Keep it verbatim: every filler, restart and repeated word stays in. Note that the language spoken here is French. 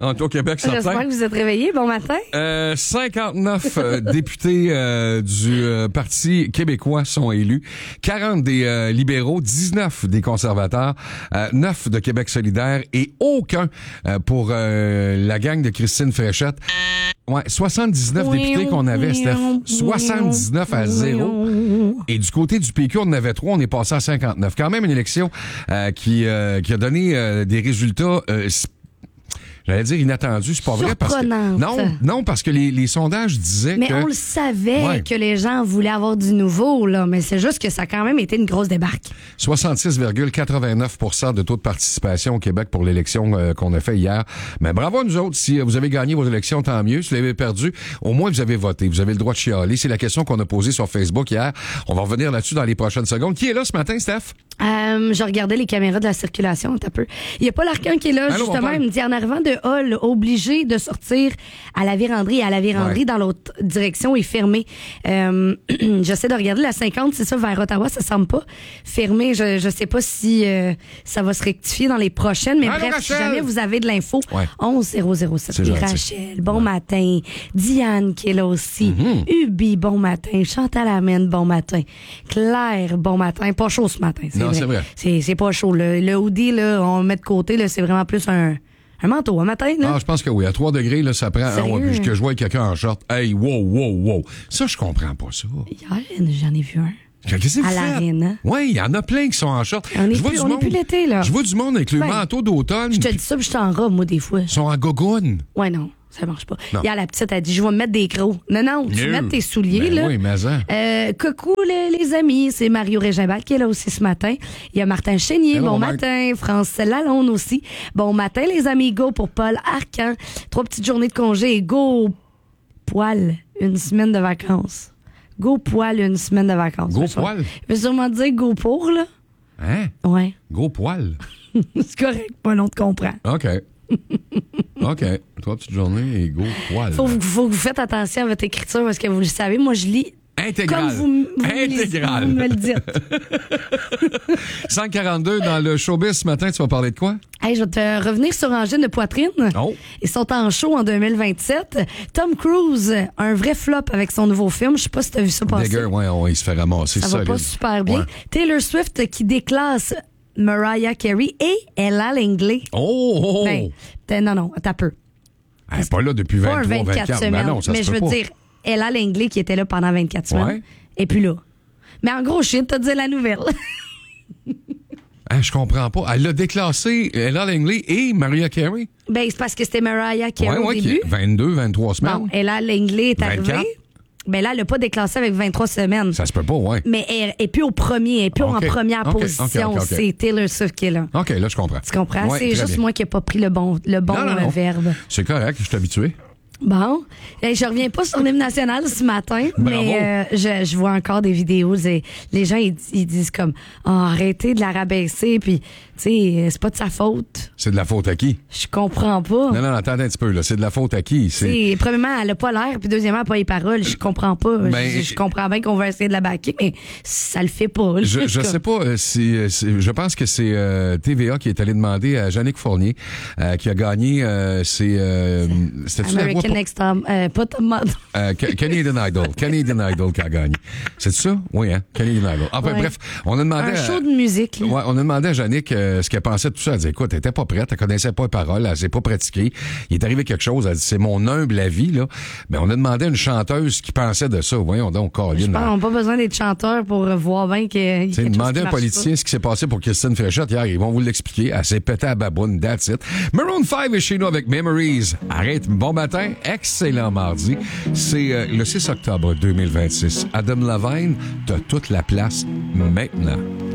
Au Québec, certain. J'espère que vous êtes réveillés. Bon matin. Euh, cinquante-neuf euh, députés euh, du euh, Parti québécois sont élus. quarante des euh, libéraux, dix-neuf des conservateurs, euh, neuf de Québec solidaire et aucun euh, pour euh, la gang de Christine Fréchette. Ouais, soixante-dix-neuf députés qu'on avait, Steph. soixante-dix-neuf à zéro. Et du côté du P Q, on en avait trois, on est passé à cinquante-neuf. Quand même une élection euh, qui, euh, qui a donné euh, des résultats euh, j'allais dire inattendu, c'est pas vrai parce que non, non parce que les, les sondages disaient mais que mais on le savait ouais. que les gens voulaient avoir du nouveau là, mais c'est juste que ça a quand même été une grosse débarque. soixante-six virgule quatre-vingt-neuf pour cent de taux de participation au Québec pour l'élection euh, qu'on a fait hier. Mais bravo à nous autres, si vous avez gagné vos élections, tant mieux. Si vous l'avez perdu, au moins vous avez voté, vous avez le droit de chialer. C'est la question qu'on a posée sur Facebook hier. On va revenir là-dessus dans les prochaines secondes. Qui est là ce matin, Steph? Euh, je regardais les caméras de la circulation un peu. Il y a Paul Arcand qui est là. Allô, justement, il me dit en arrivant de Hall, obligé de sortir à la véranderie. À la véranderie, ouais. Dans l'autre direction est fermé. Euh, j'essaie de regarder la cinquante, c'est ça, vers Ottawa, ça semble pas fermé. Je je sais pas si euh, ça va se rectifier dans les prochaines, mais Allô, bref, Rachel. si jamais vous avez de l'info, ouais. onze zéro zéro sept. C'est Rachel, bon ouais. matin. Diane qui est là aussi. Mm-hmm. Ubi, bon matin. Chantal Amène, bon matin. Claire, bon matin. Pas chaud ce matin. Non, vrai. c'est vrai. C'est, c'est pas chaud. Le, le hoodie, là, on le met de côté, là, c'est vraiment plus un, un manteau, un matin. Là. Ah, je pense que oui. À trois degrés, là, ça prend. Sérieux? Ah, ouais, que je vois quelqu'un en short. Hey, wow, wow, wow. Ça, je comprends pas ça. Hier, j'en ai vu un. Qu'est-ce que à l'arène. Oui, il y en a plein qui sont en short. On n'est plus, plus l'été, là. Je vois du monde avec le ben, manteau d'automne. Je te dis ça, puis je suis en robe, moi, des fois. Ils sont en gogoune. Ouais, non. Ça marche pas. Il y a la petite, elle dit, je vais me mettre des crocs. Non, non, tu mets tes souliers, ben là. Oui, mais ça. Euh, coucou, les, les amis. C'est Mario Régimbal qui est là aussi ce matin. Il y a Martin Chénier. Hello, bon Marc. Matin. France Lalonde aussi. Bon matin, les amis. Go pour Paul Arcand. Trois petites journées de congé. Go poil. Une semaine de vacances. Go poil, une semaine de vacances. Go poil? Je vais sûrement dire go pour, là. Hein? Ouais. Go poil? C'est correct. Pas long de comprendre. OK. OK. Trois petites journées et go poil. Faut, faut que vous faites attention à votre écriture parce que vous le savez, moi je lis intégral. Comme vous, vous, intégral. Vous me le dites. cent quarante-deux dans le showbiz ce matin, tu vas parler de quoi? Hey, je vais te revenir sur Angine de poitrine. Oh. Ils sont en show en deux mille vingt-sept. Tom Cruise, un vrai flop avec son nouveau film. Je sais pas si tu as vu ça passer. Digger, ouais, ouais, il se fait ramasser. Ça va solide. pas super bien. Ouais. Taylor Swift qui déclasse Mariah Carey et Ella Langley. Oh! oh. Ben, non, non, t'as peu. Elle n'est pas là depuis vingt-trois, pas un vingt-quatre vingt-quatre. semaines. Ben non, ça mais se je peut veux pas. dire, Ella Langley qui était là pendant vingt-quatre semaines. Ouais. Et puis là. Mais en gros, je viens de te dire la nouvelle. Hein, je comprends pas. Elle a déclassé Ella Langley et Mariah Carey. Ben, c'est parce que c'était Mariah Carey ouais, ouais, au début. vingt-deux, vingt-trois semaines. Non, Ella Langley est vingt-quatre. arrivée. Ben là, elle n'a pas déclassé avec vingt-trois semaines. Ça se peut pas, ouais. Mais elle est plus au premier, elle est plus okay. en première okay. position. Okay, okay, okay. C'est Taylor Swift qui est là. OK, là, je comprends. Tu comprends? Ouais, c'est juste bien. moi qui n'ai pas pris le bon, le bon non, non, non. verbe. C'est correct, je suis habitué. Bon, hey, je reviens pas sur l'hymne national ce matin, Bravo. mais euh, je, je vois encore des vidéos. Les, les gens, ils, ils disent comme oh, arrêtez de la rabaisser, puis tu sais, c'est pas de sa faute. C'est de la faute à qui? Je comprends pas. Non, non, attendez un petit peu, là. C'est de la faute à qui? C'est... C'est, premièrement, elle a pas l'air, puis deuxièmement, elle a pas les paroles. Je comprends pas. Ben, je, je comprends bien qu'on va essayer de la baquer, mais ça le fait pas. Je, je sais pas euh, si, euh, si je pense que c'est euh, T V A qui est allé demander à Jannick Fournier euh, qui a gagné euh, c'est euh, c'était American la Next Top, euh, pas Top Model. euh, Canadian Idol, Canadian Idol qui a gagné. C'est ça? Oui, hein? Canadian Idol. Enfin ouais. bref, on a demandé un à, show de musique. Là. Ouais, on a demandé à Jannick euh, ce qu'elle pensait de tout ça. Elle dit écoute, elle était pas prête, elle connaissait pas les paroles, elle s'est pas pratiquée. Il est arrivé quelque chose, elle dit c'est mon humble avis là. Mais on a demandé à une chanteuse qui pensait de ça. Voyons donc, Caroline. Je pense qu'on n'a pas besoin d'être chanteur pour voir bien que. Tu demandez à un politicien pas. Ce qui s'est passé pour Christine Fréchette hier, ils vont vous l'expliquer. Elle s'est pétée à baboune, that's it. Maroon five est chez nous avec Memories. Arrête, bon matin, excellent mardi. C'est euh, le six octobre deux mille vingt-six. Adam Levine, t'as toute la place maintenant.